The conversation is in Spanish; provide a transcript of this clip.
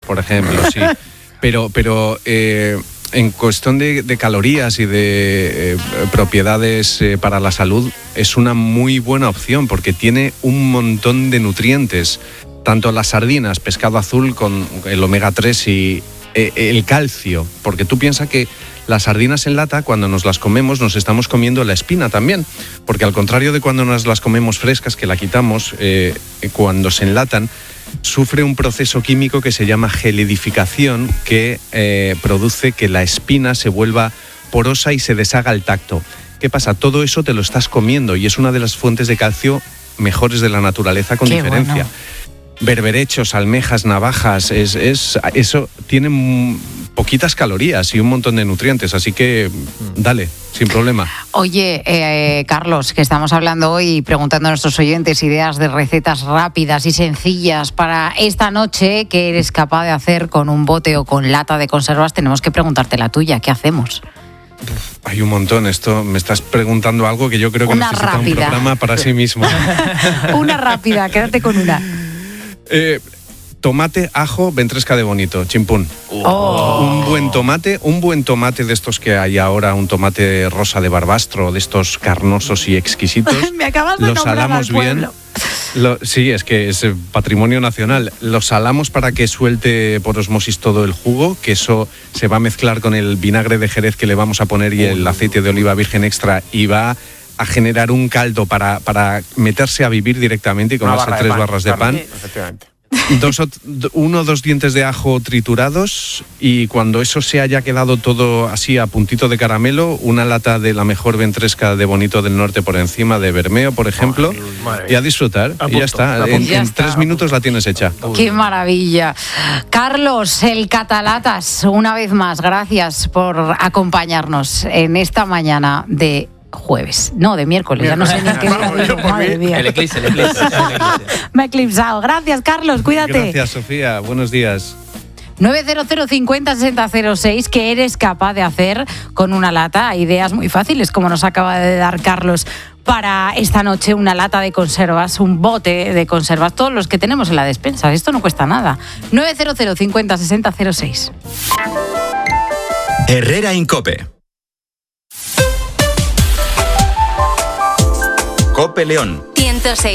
por ejemplo, sí. Pero en cuestión de calorías y de propiedades para la salud, es una muy buena opción porque tiene un montón de nutrientes. Tanto las sardinas, pescado azul con el omega 3 y el calcio, porque tú piensas que las sardinas en lata, cuando nos las comemos, nos estamos comiendo la espina también, porque al contrario de cuando nos las comemos frescas, que la quitamos, cuando se enlatan, sufre un proceso químico que se llama gelidificación, que produce que la espina se vuelva porosa y se deshaga al tacto. ¿Qué pasa? Todo eso te lo estás comiendo y es una de las fuentes de calcio mejores de la naturaleza con diferencia. Bueno. Berberechos, almejas, navajas, eso tiene poquitas calorías y un montón de nutrientes, así que dale, sin problema. Oye, Carlos, que estamos hablando hoy, preguntando a nuestros oyentes ideas de recetas rápidas y sencillas para esta noche, ¿qué eres capaz de hacer con un bote o con lata de conservas? Tenemos que preguntarte la tuya, ¿qué hacemos? Hay un montón. Esto me estás preguntando algo que yo creo que una necesita rápida. Un programa para sí mismo. Una rápida, quédate con una. Tomate, ajo, ventresca de bonito, chimpún. Un buen tomate de estos que hay ahora, un tomate rosa de Barbastro, de estos carnosos y exquisitos. Me acabas de los salamos bien. Sí, es que es patrimonio nacional. Los salamos para que suelte por osmosis todo el jugo, que eso se va a mezclar con el vinagre de Jerez que le vamos a poner y el aceite de oliva virgen extra y va a generar un caldo para meterse a vivir directamente y comerse 3 barras de pan. Efectivamente. 1 o 2 dientes de ajo triturados y cuando eso se haya quedado todo así a puntito de caramelo, una lata de la mejor ventresca de Bonito del Norte por encima de Bermeo, por ejemplo, y a disfrutar. Y ya está. En 3 minutos la tienes hecha. ¡Qué maravilla! Carlos, el Catalatas, una vez más, gracias por acompañarnos en esta mañana de jueves, no, de miércoles, ya no sé ni qué día. Madre mía. El eclipse. Me he eclipsado. Gracias, Carlos, cuídate. Gracias, Sofía, buenos días. 900 50 60 06, ¿qué eres capaz de hacer con una lata? Ideas muy fáciles, como nos acaba de dar Carlos, para esta noche, una lata de conservas, un bote de conservas, todos los que tenemos en la despensa. Esto no cuesta nada. 900 50 60 06. Herrera Incope. Cope León. 106.